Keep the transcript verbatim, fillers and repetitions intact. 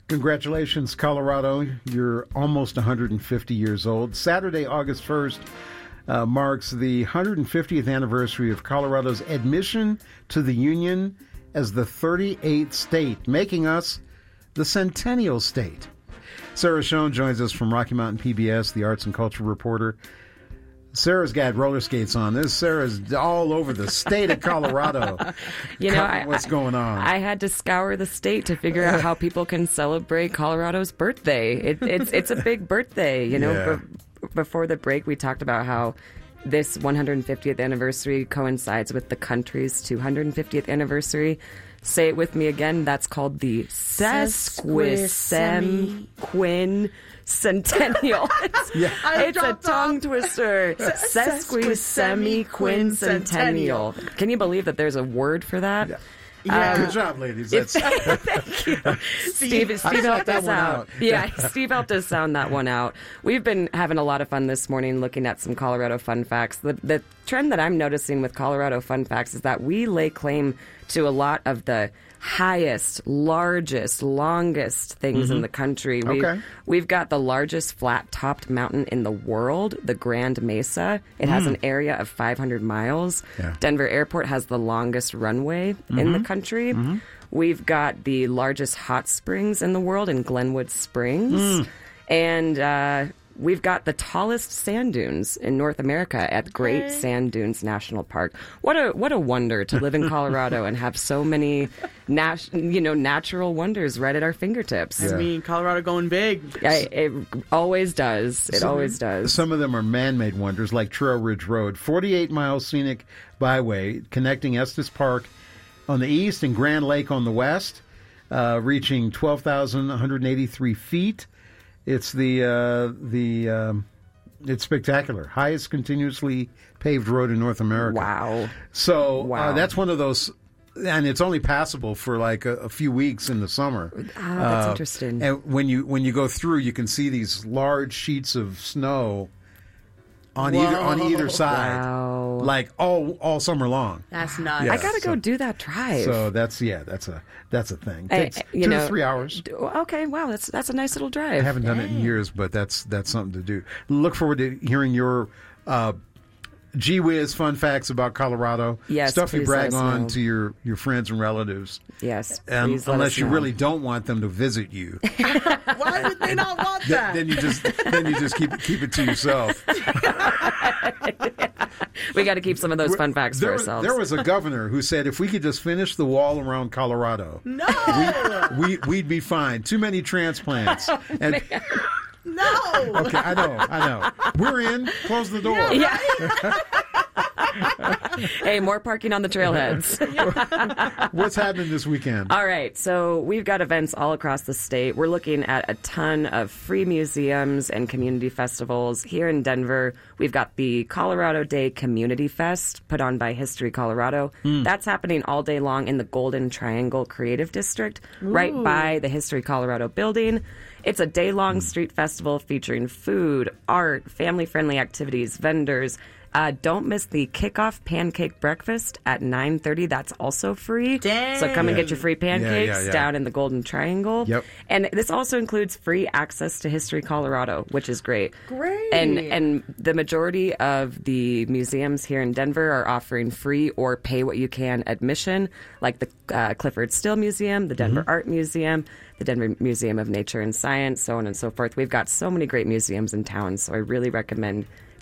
Congratulations, Colorado. You're almost one hundred fifty years old. Saturday, August first, uh, marks the one hundred fiftieth anniversary of Colorado's admission to the Union as the thirty-eighth state, making us the Centennial State. Sarah Schoen joins us from Rocky Mountain P B S, the arts and culture reporter. Sarah's got roller skates on. This Sarah's all over the state of Colorado. You know, I, what's going on? I had to scour the state to figure out how people can celebrate Colorado's birthday. It, it's it's a big birthday. You know, Yeah. Be- before the break, we talked about how this one hundred fiftieth anniversary coincides with the country's two hundred fiftieth anniversary. Say it with me again. That's called the Sesquicentennial Centennial. It's, Yeah. it's a tongue twister. Sesquicentennial. Can you believe that there's a word for that? Yeah. Yeah. Good job, ladies. That's, Thank you. Steve, Steve helped that us one out. out. Yeah, Steve helped us sound that one out. We've been having a lot of fun this morning looking at some Colorado fun facts. The, the trend that I'm noticing with Colorado fun facts is that we lay claim to a lot of the highest, largest, longest things Mm-hmm. in the country. We've, Okay. we've got the largest flat-topped mountain in the world, the Grand Mesa. It has an area of five hundred miles. Yeah. Denver Airport has the longest runway in the country. We've got the largest hot springs in the world in Glenwood Springs. And uh, we've got the tallest sand dunes in North America at Great Sand Dunes National Park. What a what a wonder to live in Colorado and have so many nat- you know, natural wonders right at our fingertips. Yeah. I mean, Colorado going big. I, it always does. It Some- always does. Some of them are man-made wonders, like Trail Ridge Road, forty-eight mile scenic byway connecting Estes Park on the east and Grand Lake on the west, uh, reaching twelve thousand one hundred eighty-three feet. It's the uh, the um, it's spectacular, highest continuously paved road in North America. Wow. So Wow. uh, that's one of those. And it's only passable for like a, a few weeks in the summer. Ah, that's Uh, interesting. And when you when you go through, you can see these large sheets of snow on either on either side, Wow. like all all summer long. That's nuts. Yeah. I gotta go so- do that drive. So that's yeah, that's a that's a thing. I- Takes you two know, to three hours. D- Okay, wow, that's that's a nice little drive. I haven't done it in years, but that's that's something to do. Look forward to hearing your uh, gee whiz fun facts about Colorado. Yes, stuff you please brag let us on know. to your, your friends and relatives. Yes, Um, please let unless us you know. really don't want them to visit you, Why would they not want Th- that? then you just then you just keep keep it to yourself. We got to keep some of those fun facts for There was, ourselves. there was a governor who said if we could just finish the wall around Colorado, no, we we'd be fine. Too many transplants. And, no. okay, I know, I know. We're in. Close the door. Yeah. Hey, more parking on the trailheads. What's happening this weekend? All right, so we've got events all across the state. We're looking at a ton of free museums and community festivals. Here in Denver, we've got the Colorado Day Community Fest put on by History Colorado. That's happening all day long in the Golden Triangle Creative District, right by the History Colorado building. It's a day-long street festival featuring food, art, family-friendly activities, vendors. Uh, don't miss the kickoff pancake breakfast at nine thirty. That's also free. Dang. So come and get your free pancakes Yeah, yeah, yeah. down in the Golden Triangle. Yep. And this also includes free access to History Colorado, which is great. Great. And and the majority of the museums here in Denver are offering free or pay what you can admission, like the uh, Clifford Still Museum, the Denver Art Museum, the Denver Museum of Nature and Science, so on and so forth. We've got so many great museums in town, so I really recommend